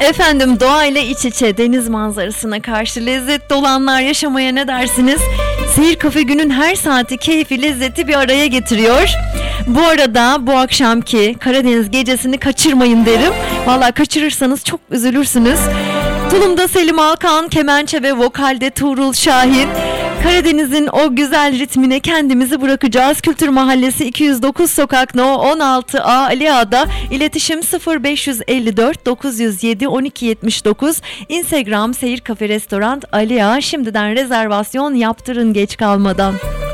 Efendim, doğayla iç içe, deniz manzarasına karşı lezzet dolu anlar yaşamaya ne dersiniz? Seyir Kafe günün her saati keyfi, lezzeti bir araya getiriyor. Bu arada bu akşamki Karadeniz gecesini kaçırmayın derim. Vallahi kaçırırsanız çok üzülürsünüz. Tulumda Selim Alkan, kemençe ve vokalde Tuğrul Şahin. Karadeniz'in o güzel ritmine kendimizi bırakacağız. Kültür Mahallesi 209 Sokak No 16A Ali Ağa'da. İletişim 0554 907 1279. Instagram Seyir Kafe Restoran Ali Ağa. Şimdiden rezervasyon yaptırın geç kalmadan.